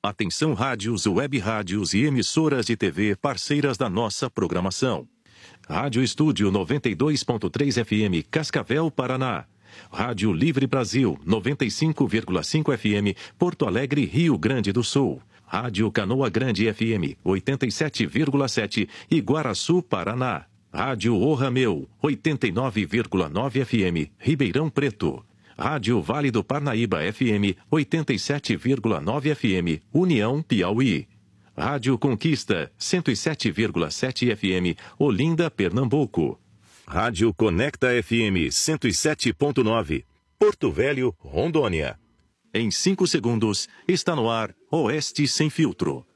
Atenção rádios, web rádios e emissoras de TV parceiras da nossa programação. Rádio Estúdio 92.3 FM, Cascavel, Paraná. Rádio Livre Brasil 95,5 FM, Porto Alegre, Rio Grande do Sul. Rádio Canoa Grande FM 87,7, Iguaraçu, Paraná. Rádio O Rameu 89,9 FM, Ribeirão Preto. Rádio Vale do Parnaíba FM 87,9 FM, União, Piauí. Rádio Conquista 107,7 FM, Olinda, Pernambuco. Rádio Conecta FM 107.9, Porto Velho, Rondônia. Em 5 segundos, está no ar Oeste Sem Filtro.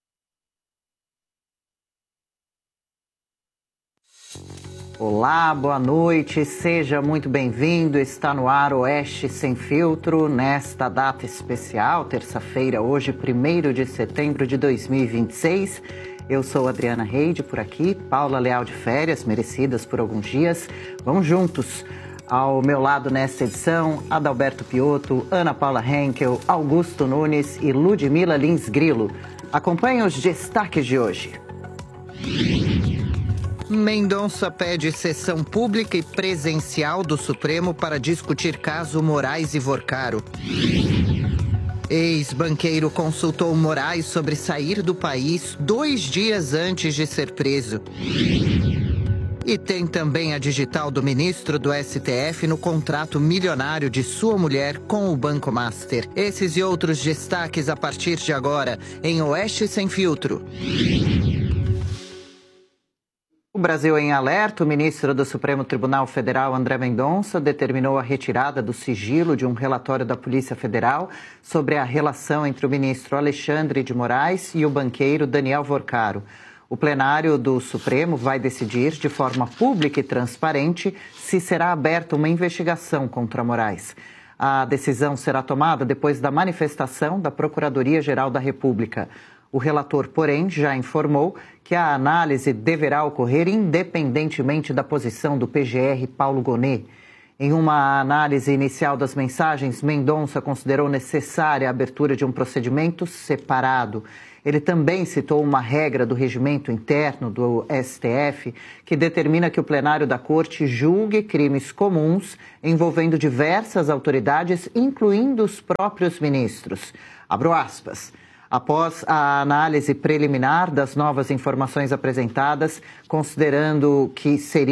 Olá, boa noite, seja muito bem-vindo. Está no ar Oeste Sem Filtro, nesta data especial, terça-feira, hoje, 1º de setembro de 2026. Eu sou Adriana Reide, por aqui, Paula Leal de férias, merecidas por alguns dias. Vamos juntos. Ao meu lado nesta edição, Adalberto Piotto, Ana Paula Henkel, Augusto Nunes e Ludmila Lins Grilo. Acompanhe os destaques de hoje. Mendonça pede sessão pública e presencial do Supremo para discutir caso Moraes e Vorcaro. Ex-banqueiro consultou Moraes sobre sair do país 2 dias antes de ser preso. E tem também a digital do ministro do STF no contrato milionário de sua mulher com o Banco Master. Esses e outros destaques a partir de agora em Oeste Sem Filtro. O Brasil em alerta, o ministro do Supremo Tribunal Federal, André Mendonça, determinou a retirada do sigilo de um relatório da Polícia Federal sobre a relação entre o ministro Alexandre de Moraes e o banqueiro Daniel Vorcaro. O plenário do Supremo vai decidir de forma pública e transparente se será aberta uma investigação contra Moraes. A decisão será tomada depois da manifestação da Procuradoria-Geral da República. O relator, porém, já informou que a análise deverá ocorrer independentemente da posição do PGR Paulo Gonet. Em uma análise inicial das mensagens, Mendonça considerou necessária a abertura de um procedimento separado. Ele também citou uma regra do regimento interno do STF que determina que o plenário da Corte julgue crimes comuns envolvendo diversas autoridades, incluindo os próprios ministros. Abro aspas. Após a análise preliminar das novas informações apresentadas, considerando que seria